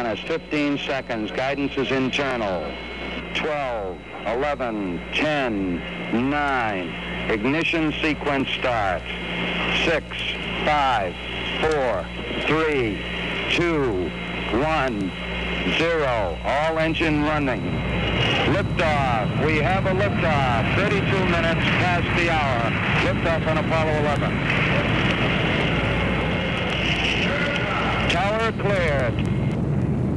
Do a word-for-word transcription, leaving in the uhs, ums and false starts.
minutes, fifteen seconds. Guidance is internal. twelve, eleven, ten, nine. Ignition sequence starts. six, five, four, three, two, one, zero. All engine running. Liftoff. We have a liftoff. thirty-two minutes past the hour. Liftoff on Apollo eleven. Tower cleared.